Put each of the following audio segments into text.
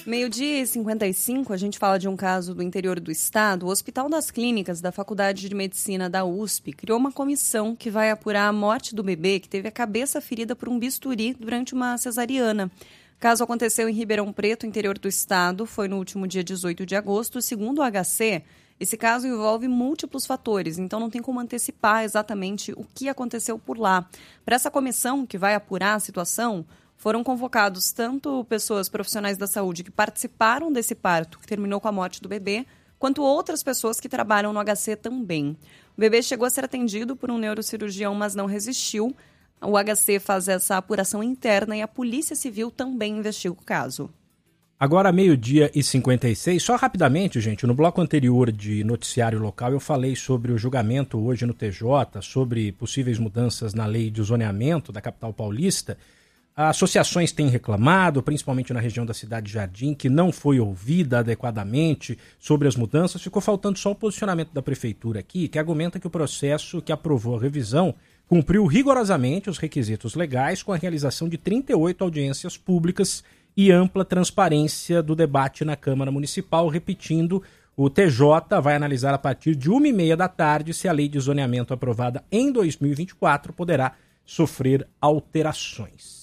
12h55, a gente fala de um caso do interior do estado. O Hospital das Clínicas da Faculdade de Medicina da USP criou uma comissão que vai apurar a morte do bebê que teve a cabeça ferida por um bisturi durante uma cesariana. O caso aconteceu em Ribeirão Preto, interior do estado, foi no último dia 18 de agosto. Segundo o HC, esse caso envolve múltiplos fatores, então não tem como antecipar exatamente o que aconteceu por lá. Para essa comissão que vai apurar a situação, foram convocados tanto pessoas profissionais da saúde que participaram desse parto, que terminou com a morte do bebê, quanto outras pessoas que trabalham no HC também. O bebê chegou a ser atendido por um neurocirurgião, mas não resistiu. O HC faz essa apuração interna e a Polícia Civil também investiga o caso. Agora, 12h56, só rapidamente, gente, no bloco anterior de noticiário local eu falei sobre o julgamento hoje no TJ, sobre possíveis mudanças na lei de zoneamento da capital paulista. Associações têm reclamado, principalmente na região da Cidade Jardim, que não foi ouvida adequadamente sobre as mudanças. Ficou faltando só o posicionamento da prefeitura aqui, que argumenta que o processo que aprovou a revisão cumpriu rigorosamente os requisitos legais com a realização de 38 audiências públicas e ampla transparência do debate na Câmara Municipal. Repetindo, o TJ vai analisar a partir de 1h30 da tarde se a lei de zoneamento aprovada em 2024 poderá sofrer alterações.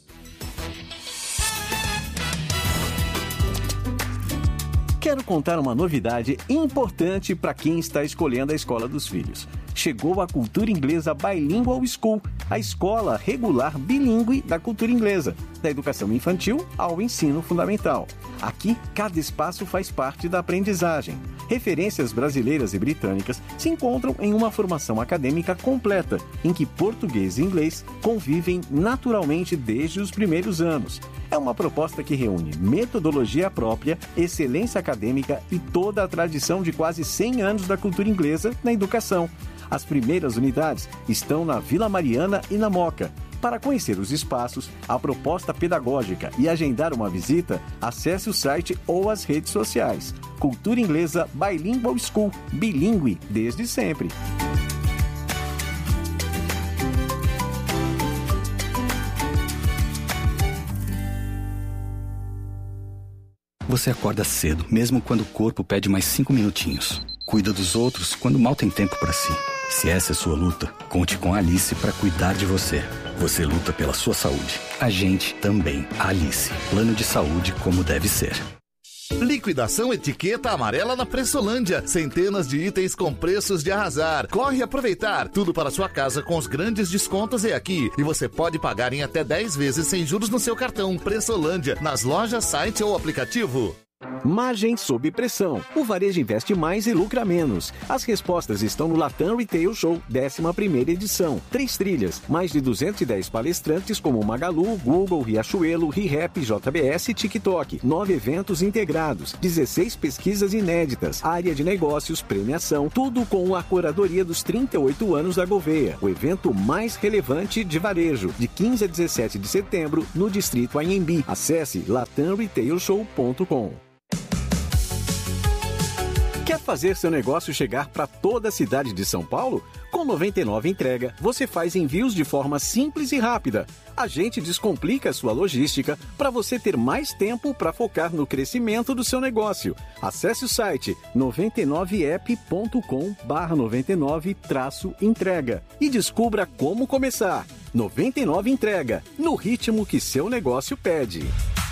Quero contar uma novidade importante para quem está escolhendo a escola dos filhos. Chegou a Cultura Inglesa Bilingual School, a escola regular bilíngue da cultura inglesa, da educação infantil ao ensino fundamental. Aqui, cada espaço faz parte da aprendizagem. Referências brasileiras e britânicas se encontram em uma formação acadêmica completa, em que português e inglês convivem naturalmente desde os primeiros anos. É uma proposta que reúne metodologia própria, excelência acadêmica e toda a tradição de quase 100 anos da cultura inglesa na educação. As primeiras unidades estão na Vila Mariana e na Moca. Para conhecer os espaços, a proposta pedagógica e agendar uma visita, acesse o site ou as redes sociais. Cultura Inglesa Bilingual School, bilíngue desde sempre. Você acorda cedo, mesmo quando o corpo pede mais 5 minutinhos. Cuida dos outros quando mal tem tempo para si. Se essa é sua luta, conte com a Alice para cuidar de você. Você luta pela sua saúde. A gente também. Alice. Plano de saúde como deve ser. Liquidação etiqueta amarela na Pressolândia. Centenas de itens com preços de arrasar. Corre aproveitar. Tudo para sua casa com os grandes descontos é aqui. E você pode pagar em até 10 vezes sem juros no seu cartão. Pressolândia. Nas lojas, site ou aplicativo. Margem sob pressão. O varejo investe mais e lucra menos. As respostas estão no Latam Retail Show, 11ª edição. 3 trilhas, mais de 210 palestrantes como Magalu, Google, Riachuelo, ReHap, JBS e TikTok. 9 eventos integrados, 16 pesquisas inéditas, área de negócios, premiação, tudo com a curadoria dos 38 anos da Gouveia. O evento mais relevante de varejo, de 15 a 17 de setembro, no Distrito Anhembi. Acesse latamretailshow.com. Quer fazer seu negócio chegar para toda a cidade de São Paulo? Com 99 Entrega, você faz envios de forma simples e rápida. A gente descomplica a sua logística para você ter mais tempo para focar no crescimento do seu negócio. Acesse o site 99app.com/99-entrega e descubra como começar. 99 Entrega, no ritmo que seu negócio pede.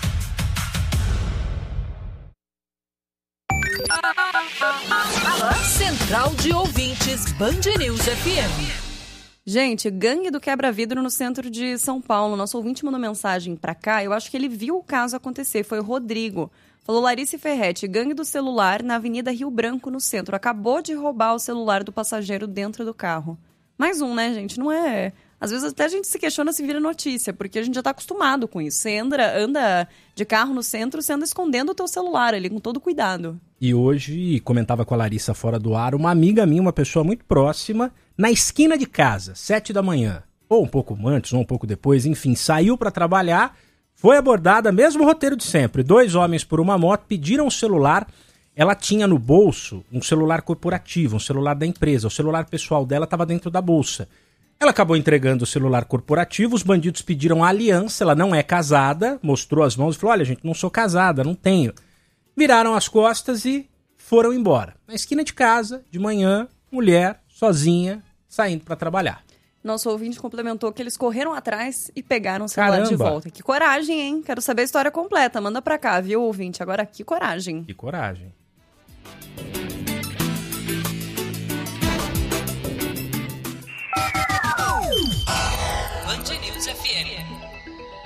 Central de Ouvintes, Band News FM. Gente, gangue do quebra-vidro no centro de São Paulo. Nosso ouvinte mandou mensagem pra cá. Eu acho que ele viu o caso acontecer. Foi o Rodrigo. Falou: Larissa Ferretti, gangue do celular na Avenida Rio Branco, no centro. Acabou de roubar o celular do passageiro dentro do carro. Mais um, né, gente? Não é... Às vezes até a gente se questiona se vira notícia, porque a gente já tá acostumado com isso. Você anda de carro no centro, você anda escondendo o teu celular ali, com todo cuidado. E hoje, comentava com a Larissa fora do ar, uma amiga minha, uma pessoa muito próxima, na esquina de casa, 7 da manhã, ou um pouco antes, ou um pouco depois, enfim, saiu para trabalhar, foi abordada, mesmo roteiro de sempre. 2 homens por uma moto pediram o celular. Ela tinha no bolso um celular corporativo, um celular da empresa. O celular pessoal dela estava dentro da bolsa. Ela acabou entregando o celular corporativo, os bandidos pediram a aliança, ela não é casada, mostrou as mãos e falou, olha gente, não sou casada, não tenho. Viraram as costas e foram embora. Na esquina de casa, de manhã, mulher, sozinha, saindo para trabalhar. Nosso ouvinte complementou que eles correram atrás e pegaram o celular de volta. Que coragem, hein? Quero saber a história completa. Manda pra cá, viu, ouvinte? Agora, que coragem. Que coragem.